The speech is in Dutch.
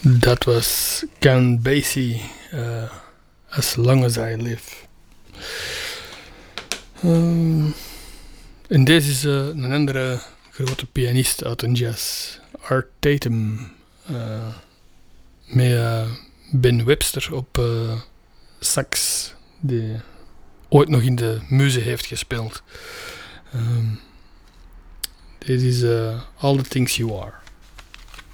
Dat was Count Basie, As Long As I Live. En deze is een andere grote pianist uit een jazz, Art Tatum, met Ben Webster op sax, die ooit nog in de muze heeft gespeeld. Dit is All the Things You Are.